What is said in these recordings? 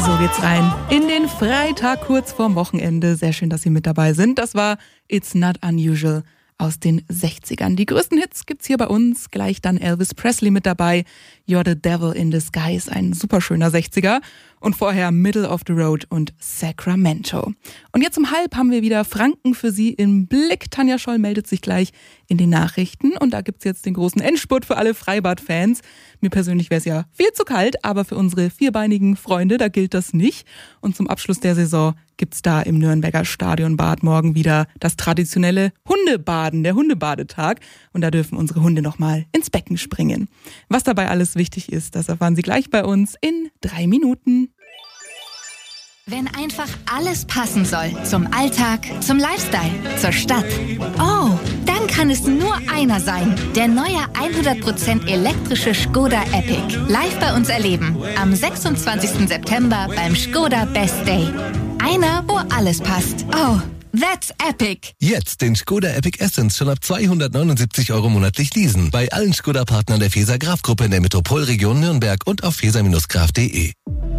So geht's rein in den Freitag kurz vorm Wochenende. Sehr schön, dass Sie mit dabei sind. Das war It's Not Unusual aus den 60ern. Die größten Hits gibt's hier bei uns. Gleich dann Elvis Presley mit dabei. You're the Devil in Disguise, ein super schöner 60er. Und vorher Middle of the Road und Sacramento. Und jetzt um 12:30 haben wir wieder Franken für Sie im Blick. Tanja Scholl meldet sich gleich in den Nachrichten. Und da gibt's jetzt den großen Endspurt für alle Freibad-Fans. Mir persönlich wäre es ja viel zu kalt, aber für unsere vierbeinigen Freunde, da gilt das nicht. Und zum Abschluss der Saison gibt's da im Nürnberger Stadionbad morgen wieder das traditionelle Hundebaden, der Hundebadetag. Und da dürfen unsere Hunde nochmal ins Becken springen. Was dabei alles wichtig ist, das erfahren Sie gleich bei uns in 3 Minuten. Wenn einfach alles passen soll. Zum Alltag, zum Lifestyle, zur Stadt. Oh, dann kann es nur einer sein. Der neue 100% elektrische Škoda Epic. Live bei uns erleben. Am 26. September beim Škoda Best Day. Einer, wo alles passt. Oh, that's epic. Jetzt den Škoda Epic Essence schon ab 279 € monatlich leasen. Bei allen Škoda-Partnern der Feser-Graf-Gruppe in der Metropolregion Nürnberg und auf feser-graf.de.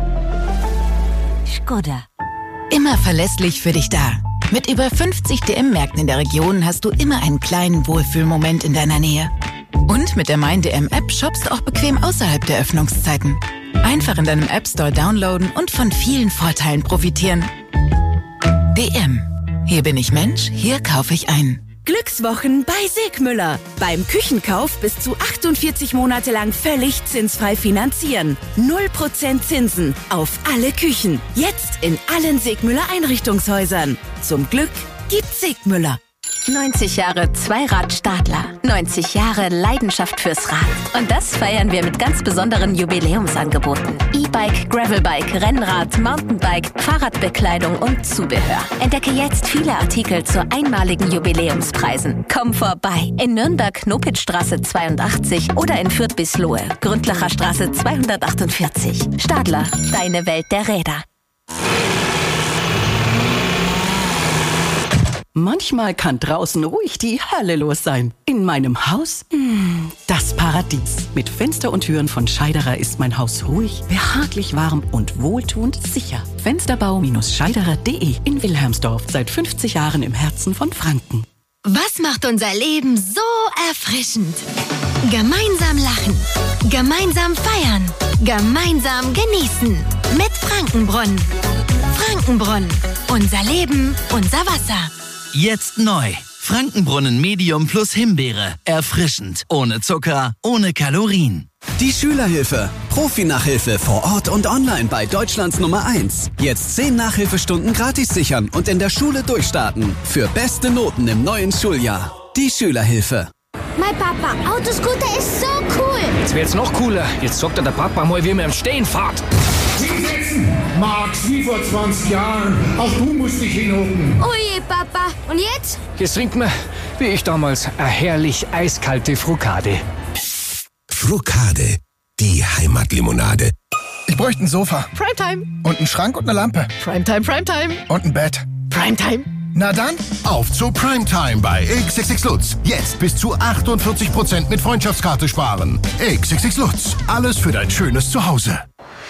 Škoda. Immer verlässlich für dich da. Mit über 50 DM-Märkten in der Region hast du immer einen kleinen Wohlfühlmoment in deiner Nähe. Und mit der Mein DM-App shoppst du auch bequem außerhalb der Öffnungszeiten. Einfach in deinem App-Store downloaden und von vielen Vorteilen profitieren. DM. Hier bin ich Mensch, hier kaufe ich ein. Glückswochen bei Segmüller. Beim Küchenkauf bis zu 48 Monate lang völlig zinsfrei finanzieren. 0% Zinsen auf alle Küchen. Jetzt in allen Segmüller Einrichtungshäusern. Zum Glück gibt's Segmüller. 90 Jahre Zweirad-Stadler. 90 Jahre Leidenschaft fürs Rad. Und das feiern wir mit ganz besonderen Jubiläumsangeboten. E-Bike, Gravelbike, Rennrad, Mountainbike, Fahrradbekleidung und Zubehör. Entdecke jetzt viele Artikel zu einmaligen Jubiläumspreisen. Komm vorbei. In Nürnberg Knopitzstraße 82 oder in Fürth bis Lohe, Gründlacher Straße 248. Stadler, deine Welt der Räder. Manchmal kann draußen ruhig die Hölle los sein. In meinem Haus, das Paradies. Mit Fenster und Türen von Scheiderer ist mein Haus ruhig, behaglich warm und wohltuend sicher. Fensterbau-scheiderer.de in Wilhelmsdorf. Seit 50 Jahren im Herzen von Franken. Was macht unser Leben so erfrischend? Gemeinsam lachen, gemeinsam feiern, gemeinsam genießen. Mit Frankenbrunnen. Frankenbrunnen. Unser Leben, unser Wasser. Jetzt neu. Frankenbrunnen Medium plus Himbeere. Erfrischend. Ohne Zucker, ohne Kalorien. Die Schülerhilfe. Profi-Nachhilfe vor Ort und online bei Deutschlands Nummer 1. Jetzt 10 Nachhilfestunden gratis sichern und in der Schule durchstarten. Für beste Noten im neuen Schuljahr. Die Schülerhilfe. Mein Papa, Autoscooter ist so cool. Jetzt wird's noch cooler. Jetzt sagt der Papa mal, wie man im Stehen fährt. Hinsetzen! Max, wie vor 20 Jahren. Auch du musst dich hinhocken. Oh je, Papa. Und jetzt? Jetzt trinkt man, wie ich damals, eine herrlich eiskalte Frukade. Frukade, die Heimatlimonade. Ich bräuchte ein Sofa. Primetime. Und einen Schrank und eine Lampe. Primetime, Primetime. Und ein Bett. Primetime. Na dann, auf zu Primetime bei XXX Lutz. Jetzt bis zu 48% mit Freundschaftskarte sparen. XXX Lutz. Alles für dein schönes Zuhause.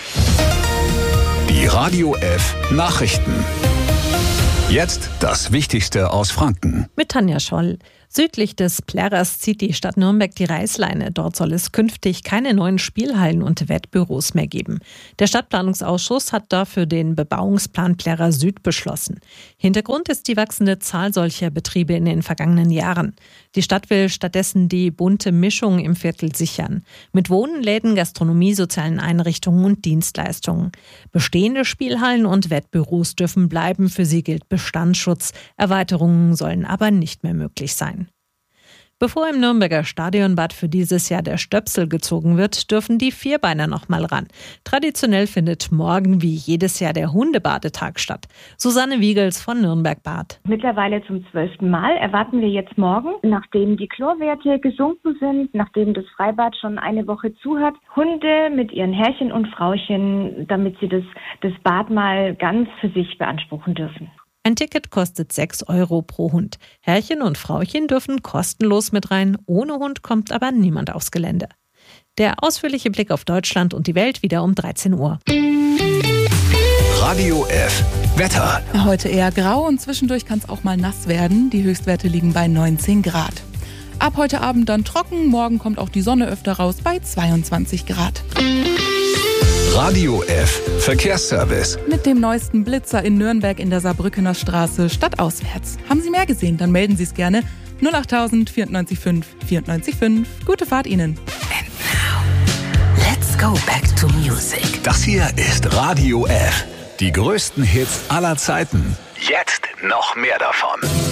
Die Radio F Nachrichten. Jetzt das Wichtigste aus Franken. Mit Tanja Scholl. Südlich des Plärrers zieht die Stadt Nürnberg die Reißleine. Dort soll es künftig keine neuen Spielhallen und Wettbüros mehr geben. Der Stadtplanungsausschuss hat dafür den Bebauungsplan Plärrer Süd beschlossen. Hintergrund ist die wachsende Zahl solcher Betriebe in den vergangenen Jahren. Die Stadt will stattdessen die bunte Mischung im Viertel sichern. Mit Wohnen, Läden, Gastronomie, sozialen Einrichtungen und Dienstleistungen. Bestehende Spielhallen und Wettbüros dürfen bleiben. Für sie gilt Bestandsschutz. Erweiterungen sollen aber nicht mehr möglich sein. Bevor im Nürnberger Stadionbad für dieses Jahr der Stöpsel gezogen wird, dürfen die Vierbeiner noch mal ran. Traditionell findet morgen wie jedes Jahr der Hundebadetag statt. Susanne Wiegels von Nürnberg Bad. Mittlerweile zum 12. Mal erwarten wir jetzt morgen, nachdem die Chlorwerte gesunken sind, nachdem das Freibad schon eine Woche zu hat, Hunde mit ihren Herrchen und Frauchen, damit sie das Bad mal ganz für sich beanspruchen dürfen. Ein Ticket kostet 6 € pro Hund. Herrchen und Frauchen dürfen kostenlos mit rein. Ohne Hund kommt aber niemand aufs Gelände. Der ausführliche Blick auf Deutschland und die Welt wieder um 13 Uhr. Radio F. Wetter. Heute eher grau und zwischendurch kann es auch mal nass werden. Die Höchstwerte liegen bei 19 Grad. Ab heute Abend dann trocken, morgen kommt auch die Sonne öfter raus bei 22 Grad. Radio F. Verkehrsservice. Mit dem neuesten Blitzer in Nürnberg in der Saarbrückener Straße stadtauswärts. Haben Sie mehr gesehen? Dann melden Sie es gerne. 08000 94 5 94 5. Gute Fahrt Ihnen. And now, let's go back to music. Das hier ist Radio F. Die größten Hits aller Zeiten. Jetzt noch mehr davon.